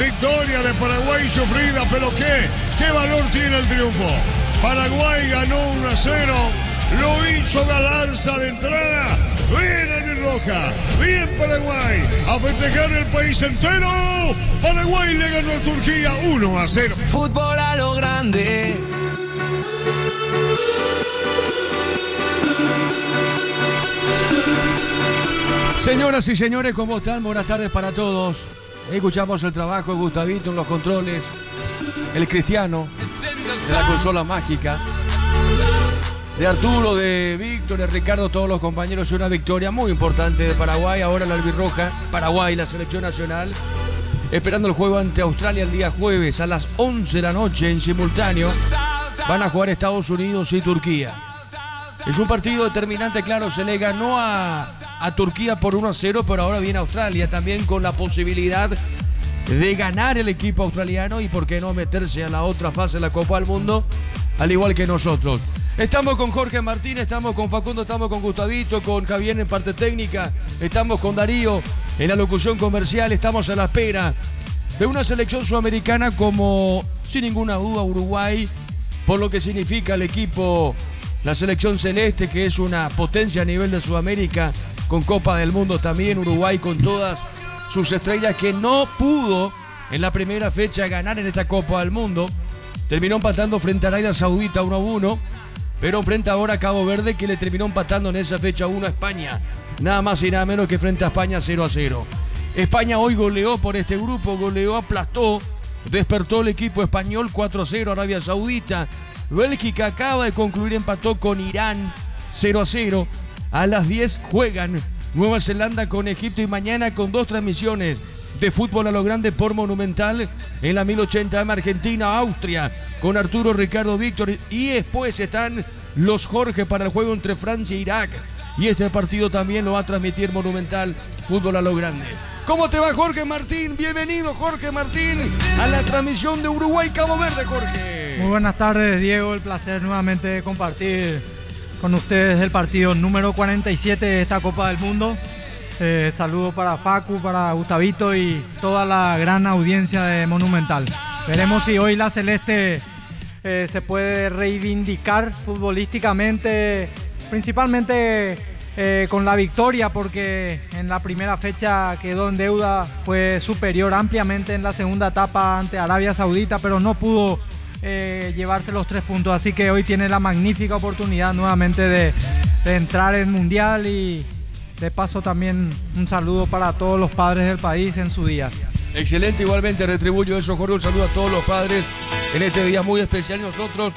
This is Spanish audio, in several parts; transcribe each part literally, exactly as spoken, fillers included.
Victoria de Paraguay sufrida, pero ¿qué? ¿Qué valor tiene el triunfo? Paraguay ganó uno a cero, lo hizo Galarza de entrada. Bien Albirroja, bien Paraguay, a festejar el país entero. Paraguay le ganó a Turquía uno a cero. Fútbol a lo grande. Señoras y señores, ¿cómo están? Buenas tardes para todos. Escuchamos el trabajo de Gustavito en los controles, el Cristiano de la consola mágica, de Arturo, de Víctor, de Ricardo, todos los compañeros. Una victoria muy importante de Paraguay. Ahora la albirroja, Paraguay, la selección nacional, esperando el juego ante Australia el día jueves a las once de la noche en simultáneo. Van a jugar Estados Unidos y Turquía. Es un partido determinante, claro, se le ganó a, a Turquía por uno a cero, pero ahora viene Australia también con la posibilidad de ganar el equipo australiano y por qué no meterse a la otra fase de la Copa del Mundo, al igual que nosotros. Estamos con Jorge Martín, estamos con Facundo, estamos con Gustavito, con Javier en parte técnica, estamos con Darío en la locución comercial, estamos a la espera de una selección sudamericana como, sin ninguna duda, Uruguay, por lo que significa el equipo. La selección celeste, que es una potencia a nivel de Sudamérica, con Copa del Mundo también, Uruguay con todas sus estrellas, que no pudo en la primera fecha ganar en esta Copa del Mundo. Terminó empatando frente a Arabia Saudita uno a uno, pero enfrenta ahora a Cabo Verde, que le terminó empatando en esa fecha uno a España. Nada más y nada menos que frente a España cero a cero. España hoy goleó por este grupo, goleó, aplastó, despertó el equipo español cuatro a cero, Arabia Saudita. Bélgica acaba de concluir, empató con Irán cero a cero. A las diez juegan Nueva Zelanda con Egipto y mañana con dos transmisiones de fútbol a lo grande por Monumental en la mil ochenta M Argentina, Austria con Arturo, Ricardo, Víctor, y después están los Jorge para el juego entre Francia e Irak, y este partido también lo va a transmitir Monumental, fútbol a lo grande. ¿Cómo te va, Jorge Martín? Bienvenido, Jorge Martín, a la transmisión de Uruguay-Cabo Verde, Jorge. Muy buenas tardes, Diego. El placer nuevamente de compartir con ustedes el partido número cuarenta y siete de esta Copa del Mundo. Eh, saludo para Facu, para Gustavito y toda la gran audiencia de Monumental. Veremos si hoy la Celeste eh, se puede reivindicar futbolísticamente, principalmente eh, con la victoria, porque en la primera fecha quedó en deuda, fue superior ampliamente en la segunda etapa ante Arabia Saudita, pero no pudo Eh, llevarse los tres puntos, así que hoy tiene la magnífica oportunidad nuevamente de, de entrar en Mundial, y de paso también un saludo para todos los padres del país en su día. Excelente, igualmente retribuyo eso, Jorge, un saludo a todos los padres en este día muy especial. Nosotros,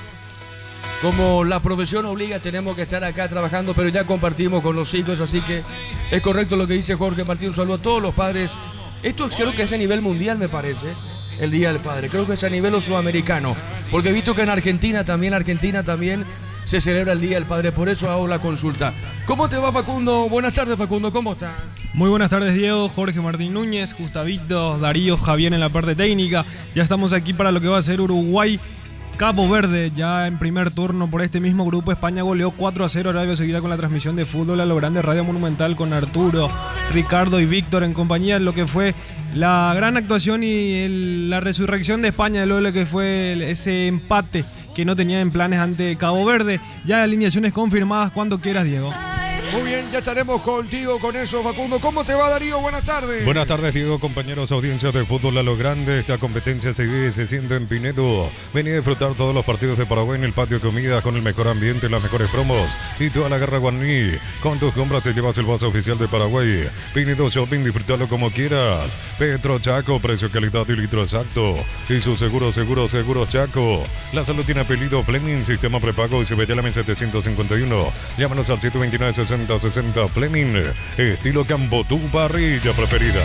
como la profesión obliga, tenemos que estar acá trabajando, pero ya compartimos con los hijos, así que es correcto lo que dice Jorge Martín. Un saludo a todos los padres. Esto creo que es a nivel mundial, me parece, el Día del Padre. Creo que es a nivel sudamericano, porque he visto que en Argentina también, Argentina también se celebra el Día del Padre, por eso hago la consulta. ¿Cómo te va, Facundo? Buenas tardes, Facundo, ¿cómo estás? Muy buenas tardes, Diego, Jorge Martín Núñez, Gustavito, Darío, Javier en la parte técnica. Ya estamos aquí para lo que va a ser Uruguay Cabo Verde, ya en primer turno por este mismo grupo. España goleó cuatro a cero a Arabia Saudita con la transmisión de fútbol a lo grande, Radio Monumental, con Arturo, Ricardo y Víctor en compañía de lo que fue la gran actuación y el, la resurrección de España de lo que fue el, ese empate que no tenía en planes ante Cabo Verde. Ya alineaciones confirmadas, cuando quieras, Diego. Muy bien, ya estaremos contigo con eso, Facundo. ¿Cómo te va, Darío? Buenas tardes. Buenas tardes, Diego, compañeros, audiencia de fútbol a lo grande. Esta competencia se vive y se siente en Pinedo. Vení a disfrutar todos los partidos de Paraguay en el patio de comida con el mejor ambiente, las mejores promos y toda la garra guaní. Con tus compras te llevas el vaso oficial de Paraguay. Pinedo Shopping, disfrútalo como quieras. Petro Chaco, precio, calidad y litro exacto. Y su seguro, seguro, seguro Chaco. La salud tiene apellido Fleming, sistema prepago y se ve la setecientos cincuenta y uno. Llámanos al siete dos nueve, sesenta sesenta Fleming, estilo Campo, tu parrilla preferida.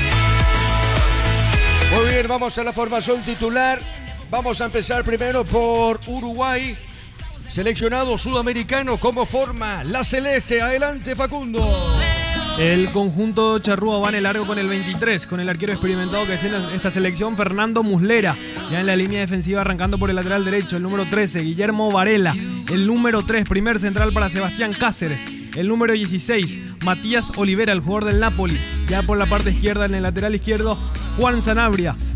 Muy bien, vamos a la formación titular. Vamos a empezar primero por Uruguay, seleccionado sudamericano. ¿Cómo forma la celeste? Adelante, Facundo. El conjunto charrúa va en el largo con el veintitrés, con el arquero experimentado que tiene esta selección, Fernando Muslera. Ya en la línea defensiva, arrancando por el lateral derecho, el número trece, Guillermo Varela. El número tres, primer central para Sebastián Cáceres. El número dieciséis, Matías Olivera, el jugador del Napoli. Ya por la parte izquierda, en el lateral izquierdo, Juan Sanabria.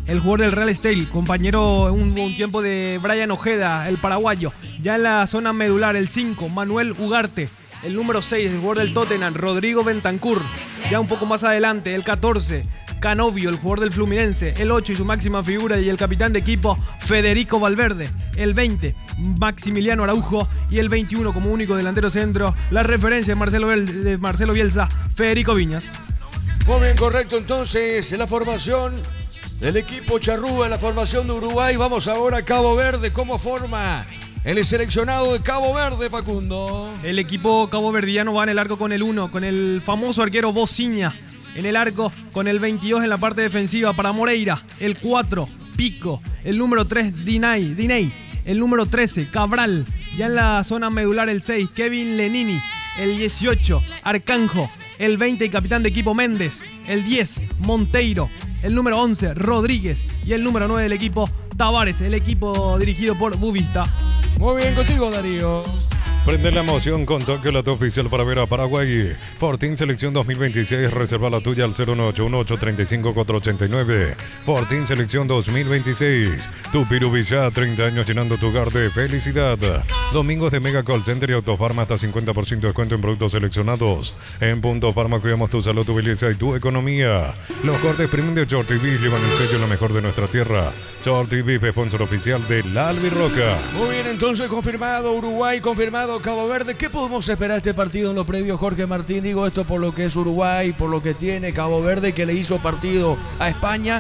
el jugador del Real Estelí, compañero un, un tiempo de Brian Ojeda, el paraguayo. Ya en la zona medular, el cinco, Manuel Ugarte. El número seis, el jugador del Tottenham, Rodrigo Bentancur. Ya un poco más adelante, el catorce, Canovio, el jugador del Fluminense. El ocho y su máxima figura y el capitán de equipo, Federico Valverde. El veinte, Maximiliano Araujo. Y el veintiuno, como único delantero centro, la referencia de Marcelo, Biel- de Marcelo Bielsa, Federico Viñas. Muy bien, correcto. Entonces, en la formación del equipo charrúa, en la formación de Uruguay, vamos ahora a Cabo Verde. ¿Cómo forma el seleccionado de Cabo Verde, Facundo? El equipo caboverdiano va en el arco con el uno, con el famoso arquero Bociña. En el arco con el veintidós en la parte defensiva para Moreira. El cuatro, Pico. El número tres, Dinay, Diney. El número trece, Cabral. Ya en la zona medular el seis, Kevin Lenini. El dieciocho, Arcanjo. El veinte y capitán de equipo, Méndez. El diez, Monteiro. El número once, Rodríguez. Y el número nueve del equipo, Tavares. El equipo dirigido por Bubista. Muy bien contigo, Darío. Prende la emoción con Tokio, la top oficial para ver a Paraguay. Fortín Selección dos mil veintiséis, reserva la tuya al cero uno ocho uno ocho tres cinco cuatro ocho nueve. Fortín Selección dos mil veintiséis. Tu Pirubillá, treinta años llenando tu hogar de felicidad. Domingos de Mega Call Center y Autofarma, hasta cincuenta por ciento de descuento en productos seleccionados. En Punto Farma cuidamos tu salud, tu belleza y tu economía. Los cortes premium de Shorty Beef llevan el sello lo mejor de nuestra tierra. Shorty Beef, sponsor oficial de la Albirroca. Muy bien, entonces confirmado Uruguay, confirmado Cabo Verde. ¿Qué podemos esperar de este partido en lo previo, Jorge Martín? Digo esto por lo que es Uruguay, por lo que tiene Cabo Verde, que le hizo partido a España,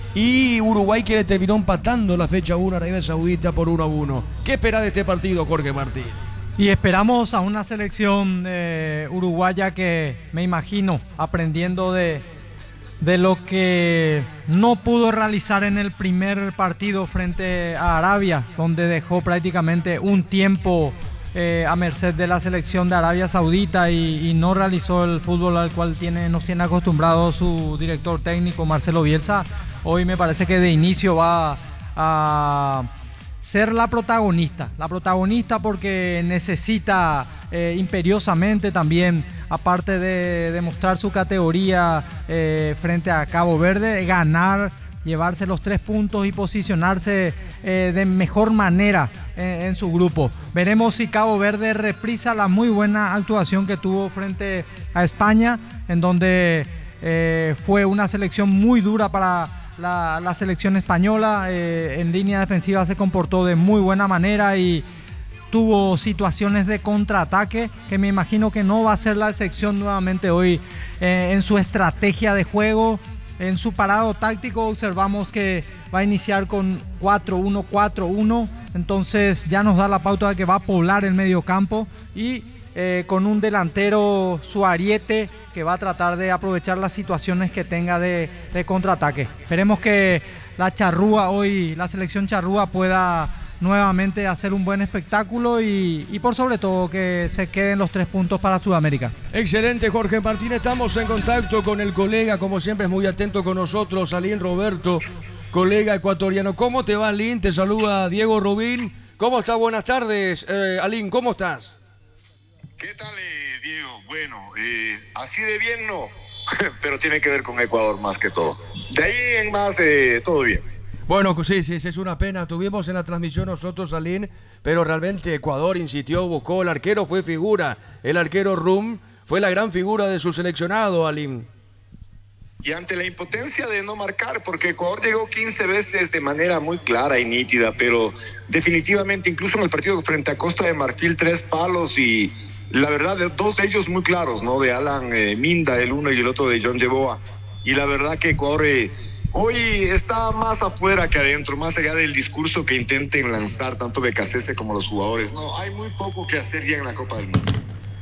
y Uruguay que le terminó empatando la fecha uno a Arabia Saudita por uno a uno. ¿Qué espera de este partido, Jorge Martín? Y esperamos a una selección eh, uruguaya que, me imagino, aprendiendo de, de lo que no pudo realizar en el primer partido frente a Arabia, donde dejó prácticamente un tiempo eh, a merced de la selección de Arabia Saudita y, y no realizó el fútbol al cual tiene, nos tiene acostumbrado su director técnico Marcelo Bielsa. Hoy me parece que de inicio va a ser la protagonista, la protagonista porque necesita eh, imperiosamente también, aparte de demostrar su categoría eh, frente a Cabo Verde, ganar, llevarse los tres puntos y posicionarse eh, de mejor manera en, en su grupo. Veremos si Cabo Verde reprisa la muy buena actuación que tuvo frente a España, en donde eh, fue una selección muy dura para La, la selección española. Eh, en línea defensiva se comportó de muy buena manera y tuvo situaciones de contraataque que me imagino que no va a ser la excepción nuevamente hoy eh, en su estrategia de juego. En su parado táctico observamos que va a iniciar con cuatro uno cuatro uno, entonces ya nos da la pauta de que va a poblar el medio campo y eh, con un delantero Suariete que va a tratar de aprovechar las situaciones que tenga de, de contraataque. Esperemos que la charrúa hoy, la selección charrúa pueda nuevamente hacer un buen espectáculo y, y por sobre todo que se queden los tres puntos para Sudamérica. Excelente, Jorge Martín. Estamos en contacto con el colega, como siempre es muy atento con nosotros, Alín Roberto, colega ecuatoriano. ¿Cómo te va, Alín? Te saluda Diego Rubín. ¿Cómo estás? Buenas tardes, eh, Alín, ¿cómo estás? ¿Qué tal, eh, Diego? Bueno, eh, así de bien no, pero tiene que ver con Ecuador más que todo. De ahí en más, eh, todo bien. Bueno, sí, sí, sí, es una pena. Tuvimos en la transmisión nosotros, Alín, pero realmente Ecuador insistió, buscó, el arquero fue figura. El arquero Rum fue la gran figura de su seleccionado, Alín. Y ante la impotencia de no marcar, porque Ecuador llegó quince veces de manera muy clara y nítida, pero definitivamente, incluso en el partido frente a Costa de Marfil, tres palos y la verdad, dos de ellos muy claros, ¿no? De Alan eh, Minda, el uno, y el otro de John Yeboah. Y la verdad que Ecuador eh, hoy está más afuera que adentro, más allá del discurso que intenten lanzar tanto Becasese como los jugadores. No, hay muy poco que hacer ya en la Copa del Mundo.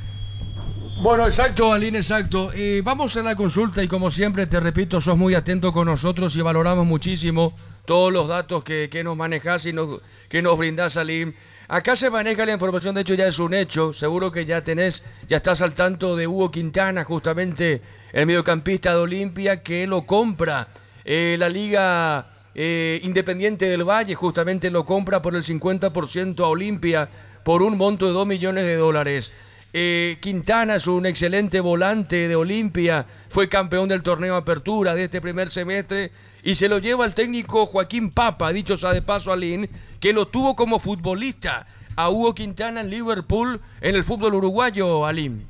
Bueno, exacto, Alín, exacto. Eh, vamos a la consulta y como siempre, te repito, sos muy atento con nosotros y valoramos muchísimo todos los datos que, que nos manejás y nos, que nos brindás, Alín. Acá se maneja la información, de hecho ya es un hecho, seguro que ya tenés, ya estás al tanto de Hugo Quintana, justamente el mediocampista de Olimpia, que lo compra eh, la Liga eh, Independiente del Valle, justamente lo compra por el cincuenta por ciento a Olimpia por un monto de dos millones de dólares. Eh, Quintana es un excelente volante de Olimpia, fue campeón del torneo Apertura de este primer semestre y se lo lleva el técnico Joaquín Papa, dicho sea de paso, Alín, que lo tuvo como futbolista a Hugo Quintana en Liverpool en el fútbol uruguayo, Alín.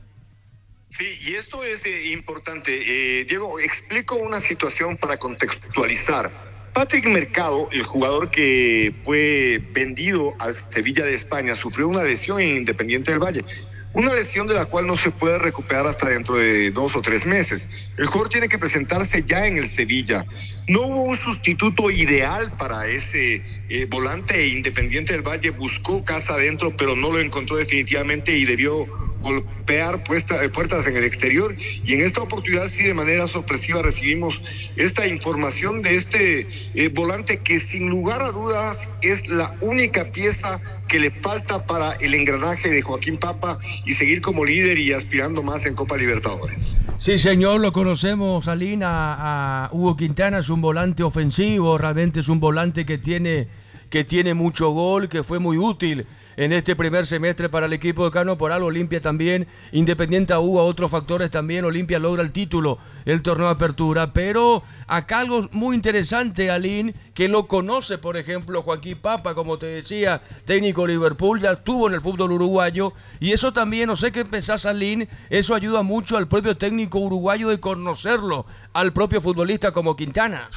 Sí, y esto es eh, importante. Eh, Diego, explico una situación para contextualizar. Patrick Mercado, el jugador que fue vendido al Sevilla de España, sufrió una lesión en Independiente del Valle. Una lesión de la cual no se puede recuperar hasta dentro de dos o tres meses. El jugador tiene que presentarse ya en el Sevilla. No hubo un sustituto ideal para ese eh, volante. Independiente del Valle buscó casa adentro, pero no lo encontró definitivamente y debió golpear puesta, eh, puertas en el exterior. Y en esta oportunidad sí, de manera sorpresiva, recibimos esta información de este eh, volante que sin lugar a dudas es la única pieza que le falta para el engranaje de Joaquín Papa y seguir como líder y aspirando más en Copa Libertadores. Sí, señor, lo conocemos, Alín, a, a Hugo Quintana, es un volante ofensivo, realmente es un volante que tiene, que tiene mucho gol, que fue muy útil en este primer semestre para el equipo de Cano. Por algo Olimpia también, Independiente hubo otros factores también, Olimpia logra el título, el torneo de Apertura, pero acá algo muy interesante, Alín, que lo conoce, por ejemplo, Joaquín Papa, como te decía, técnico de Liverpool, ya estuvo en el fútbol uruguayo, y eso también, no sé qué pensás, Alín, eso ayuda mucho al propio técnico uruguayo de conocerlo, al propio futbolista como Quintana.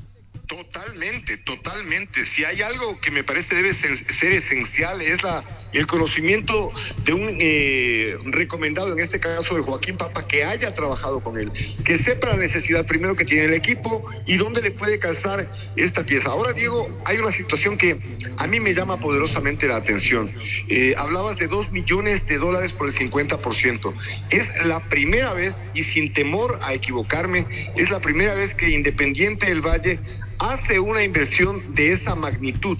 Totalmente, totalmente. Si hay algo que me parece debe ser, ser esencial es la, el conocimiento de un eh, recomendado, en este caso de Joaquín Papa, que haya trabajado con él, que sepa la necesidad primero que tiene el equipo y dónde le puede calzar esta pieza. Ahora, Diego, hay una situación que a mí me llama poderosamente la atención. Eh, hablabas de dos millones de dólares por el cincuenta por ciento. Es la primera vez, y sin temor a equivocarme, es la primera vez que Independiente del Valle hace una inversión de esa magnitud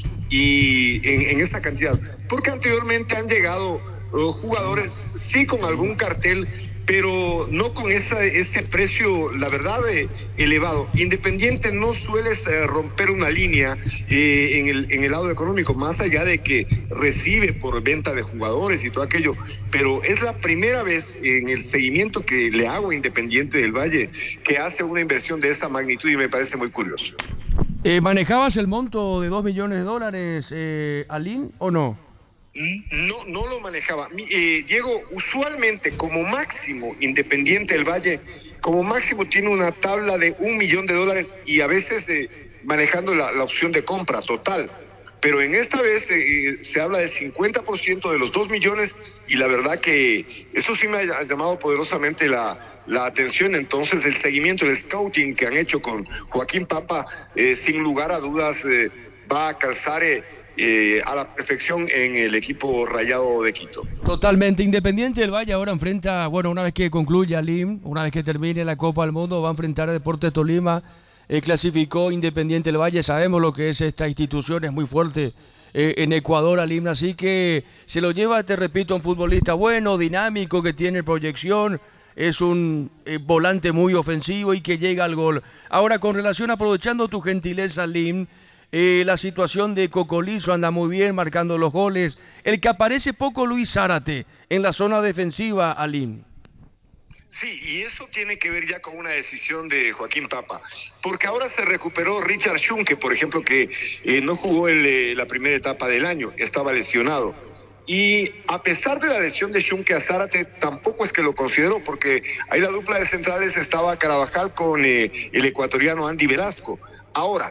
y en, en esa cantidad, porque anteriormente han llegado uh, jugadores sí con algún cartel, pero no con esa, ese precio, la verdad, eh, elevado. Independiente no suele eh, romper una línea eh, en, el, en el lado económico, más allá de que recibe por venta de jugadores y todo aquello, pero es la primera vez en el seguimiento que le hago a Independiente del Valle que hace una inversión de esa magnitud y me parece muy curioso. Eh, ¿Manejabas el monto de dos millones de dólares, eh, Alín, o no? No, no lo manejaba. Eh, Diego, usualmente como máximo Independiente del Valle, como máximo tiene una tabla de un millón de dólares y a veces eh, manejando la, la opción de compra total. Pero en esta vez eh, se habla del cincuenta por ciento de los dos millones y la verdad que eso sí me ha llamado poderosamente la... la atención. Entonces el seguimiento, el scouting que han hecho con Joaquín Papa, eh, sin lugar a dudas eh, va a calzar eh, eh, a la perfección en el equipo Rayado de Quito. Totalmente. Independiente del Valle ahora enfrenta, bueno, una vez que concluya Lim, una vez que termine la Copa del Mundo, va a enfrentar a Deportes Tolima. Eh, clasificó Independiente del Valle, sabemos lo que es esta institución, es muy fuerte eh, en Ecuador, Alim, así que se lo lleva, te repito, un futbolista bueno, dinámico, que tiene proyección. Es un eh, volante muy ofensivo y que llega al gol. Ahora, con relación, aprovechando tu gentileza, Lim, eh, la situación de Cocolizo anda muy bien marcando los goles. El que aparece poco, Luis Zárate, en la zona defensiva, Alim. Sí, y eso tiene que ver ya con una decisión de Joaquín Papa, porque ahora se recuperó Richard Schunke, por ejemplo, que eh, no jugó el, eh, la primera etapa del año, estaba lesionado. Y a pesar de la lesión de Schunke a Zárate, tampoco es que lo consideró, porque ahí la dupla de centrales estaba Carabajal con eh, el ecuatoriano Andy Velasco. Ahora,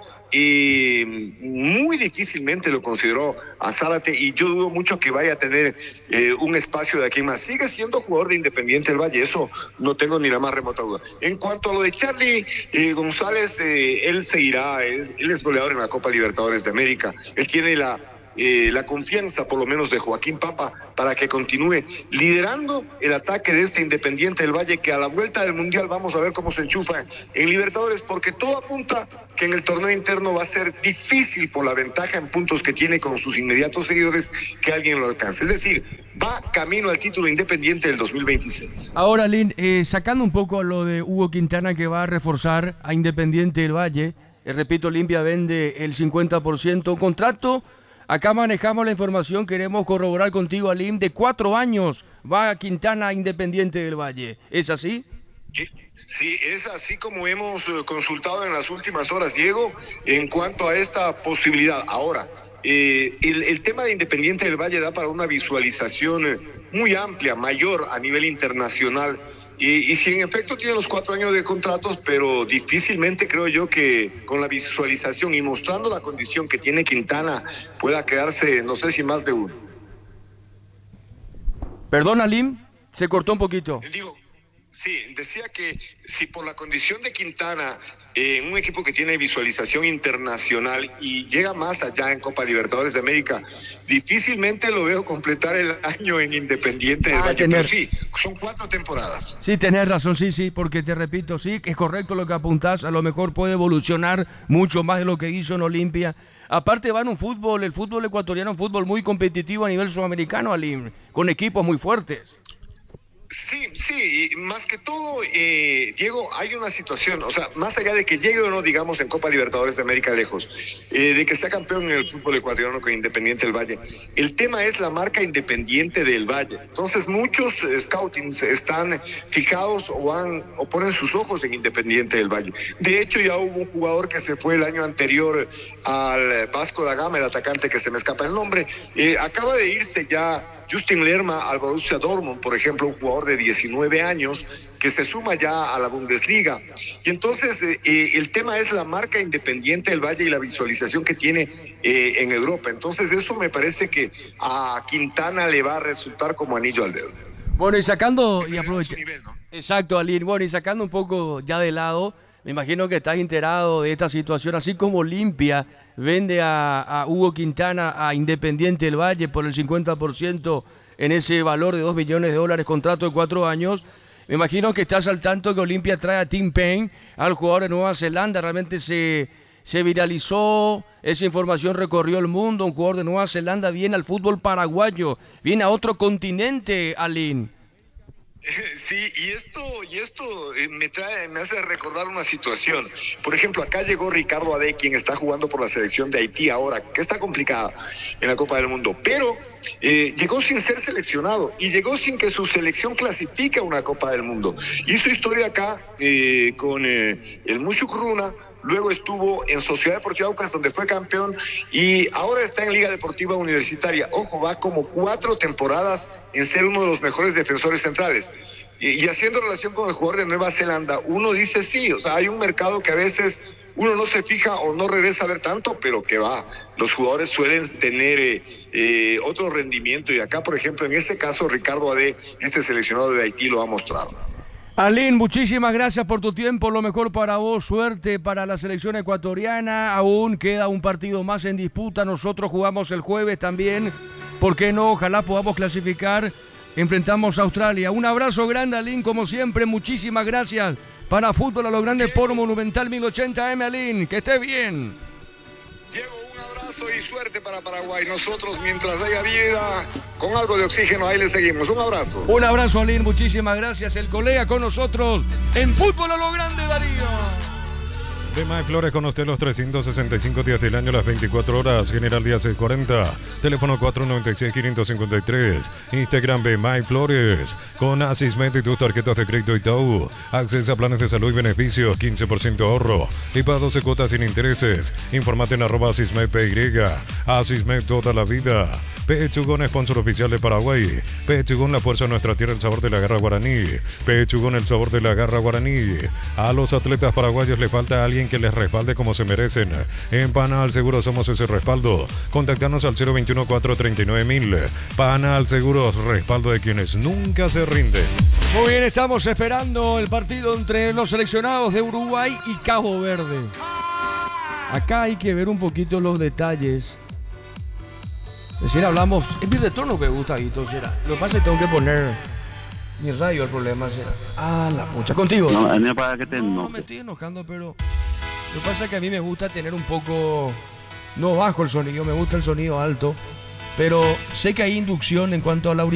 eh, muy difícilmente lo consideró a Zárate y yo dudo mucho que vaya a tener eh, un espacio de aquí más. Sigue siendo jugador de Independiente del Valle, eso no tengo ni la más remota duda. En cuanto a lo de Charlie eh, González, eh, él seguirá, él, él es goleador en la Copa Libertadores de América, él tiene la... Eh, la confianza por lo menos de Joaquín Papa para que continúe liderando el ataque de este Independiente del Valle, que a la vuelta del Mundial vamos a ver cómo se enchufa en Libertadores, porque todo apunta que en el torneo interno va a ser difícil por la ventaja en puntos que tiene con sus inmediatos seguidores que alguien lo alcance. Es decir, va camino al título Independiente del dos mil veintiséis. Ahora, Lin, eh, sacando un poco lo de Hugo Quintana, que va a reforzar a Independiente del Valle, eh, repito, Olimpia vende el cincuenta por ciento, un contrato Acá manejamos la información, queremos corroborar contigo, Alim, de cuatro años va a Quintana Independiente del Valle. ¿Es así? Sí, sí, es así como hemos eh, consultado en las últimas horas, Diego, en cuanto a esta posibilidad. Ahora, eh, el, el tema de Independiente del Valle da para una visualización eh, muy amplia, mayor a nivel internacional. Y, y si en efecto tiene los cuatro años de contratos, pero difícilmente creo yo que con la visualización y mostrando la condición que tiene Quintana pueda quedarse, no sé si más de uno. Perdón, Alim, se cortó un poquito. Digo, sí, decía que si por la condición de Quintana, en eh, un equipo que tiene visualización internacional y llega más allá en Copa Libertadores de América, difícilmente lo veo completar el año en Independiente del Ah, Valle. tener- Pero sí, son cuatro temporadas. Sí, tenés razón, sí, sí, porque te repito, sí, que es correcto lo que apuntás, a lo mejor puede evolucionar mucho más de lo que hizo en Olimpia. Aparte va en un fútbol, el fútbol ecuatoriano, un fútbol muy competitivo a nivel sudamericano, Alim, con equipos muy fuertes. Sí, sí, y más que todo, eh, Diego, hay una situación, o sea, más allá de que llegue o no, digamos, en Copa Libertadores de América lejos, eh, de que sea campeón en el fútbol ecuatoriano con Independiente del Valle, el tema es la marca Independiente del Valle. Entonces, muchos eh, scoutings están fijados o, han, o ponen sus ojos en Independiente del Valle. De hecho, ya hubo un jugador que se fue el año anterior al Vasco da Gama, el atacante que se me escapa el nombre, eh, acaba de irse ya Justin Lerma al Borussia Dortmund, por ejemplo, un jugador de diecinueve años que se suma ya a la Bundesliga. Y entonces eh, eh, el tema es la marca Independiente del Valle y la visualización que tiene eh, en Europa. Entonces eso me parece que a Quintana le va a resultar como anillo al dedo. Bueno, y sacando y Ese es su aprovechando. nivel, ¿no? Exacto, Alim. Bueno, y sacando un poco ya de lado, me imagino que estás enterado de esta situación, así como Olimpia vende a, a Hugo Quintana a Independiente del Valle por el cincuenta por ciento en ese valor de dos millones de dólares, contrato de cuatro años. Me imagino que estás al tanto que Olimpia trae a Tim Payne, al jugador de Nueva Zelanda. Realmente se, se viralizó, esa información recorrió el mundo. Un jugador de Nueva Zelanda viene al fútbol paraguayo, viene a otro continente, Alim. Sí, y esto, y esto eh, me trae, me hace recordar una situación. Por ejemplo, acá llegó Ricardo Ade, quien está jugando por la selección de Haití ahora, que está complicada en la Copa del Mundo, pero eh, llegó sin ser seleccionado y llegó sin que su selección clasifique a una Copa del Mundo. Hizo historia acá eh, con eh, el Mushukruna. Luego estuvo en Sociedad Deportiva Aucas, donde fue campeón, y ahora está en Liga Deportiva Universitaria. Ojo, va como cuatro temporadas en ser uno de los mejores defensores centrales. Y, y haciendo relación con el jugador de Nueva Zelanda, uno dice sí, o sea, hay un mercado que a veces uno no se fija o no regresa a ver tanto, pero que va. Los jugadores suelen tener eh, eh, otro rendimiento, y acá, por ejemplo, en este caso, Ricardo Ade, este seleccionado de Haití, lo ha mostrado. Alim, muchísimas gracias por tu tiempo, lo mejor para vos, suerte para la selección ecuatoriana, aún queda un partido más en disputa, nosotros jugamos el jueves también, ¿por qué no? Ojalá podamos clasificar, enfrentamos a Australia. Un abrazo grande, Alim, como siempre, muchísimas gracias para Fútbol a lo Grande por Monumental mil ochenta eme, Alim, que estés bien. Diego, un abrazo y suerte para Paraguay. Nosotros, mientras haya vida, con algo de oxígeno, ahí le seguimos. Un abrazo. Un abrazo, Alim, muchísimas gracias, el colega con nosotros en Fútbol a lo Grande, Darío. De May Flores con usted los trescientos sesenta y cinco días del año, las veinticuatro horas. General Díaz seiscientos cuarenta. Teléfono cuatro nueve seis, cinco cinco tres. Instagram de May Flores. Con Asismed y tus tarjetas de crédito Itaú. Acceso a planes de salud y beneficios. quince por ciento ahorro. Y para doce cuotas sin intereses. Informate en arroba Asismed P Y. Asismed toda la vida. Pechugón, sponsor oficial de Paraguay. Pechugón, la fuerza de nuestra tierra, el sabor de la garra guaraní. Pechugón, el sabor de la garra guaraní. A los atletas paraguayos le falta alguien que les respalde como se merecen. En Panal Seguros somos ese respaldo. Contactanos al cero veintiuno, cuatrocientos treinta y nueve mil. Panal Seguros, respaldo de quienes nunca se rinden. Muy bien, estamos esperando el partido entre los seleccionados de Uruguay y Cabo Verde. Acá hay que ver un poquito los detalles. Es decir, hablamos. Es mi retorno que gusta, Guito, será. Lo que pasa es que tengo que poner mi radio, el problema será. Ah, la pucha. Contigo. No, a mí me parece que te No, no enojes. me estoy enojando, pero lo que pasa es que a mí me gusta tener un poco, no bajo el sonido, me gusta el sonido alto, pero sé que hay inducción en cuanto a la